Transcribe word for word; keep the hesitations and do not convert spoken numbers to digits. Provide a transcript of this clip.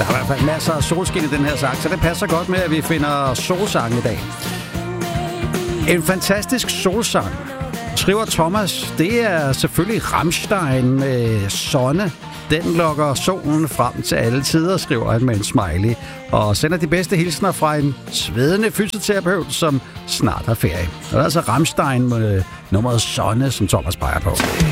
Der er i hvert fald masser af solskin i den her sang, så det passer godt med, at vi finder solsang i dag. En fantastisk solsang, skriver Thomas. Det er selvfølgelig Rammstein med Sonne. Den lokker solen frem til alle tider, skriver han med en smiley. Og sender de bedste hilsner fra en svedende fysioterapeut, som snart har ferie. Og det er altså Rammstein med nummeret Sonne, som Thomas peger på.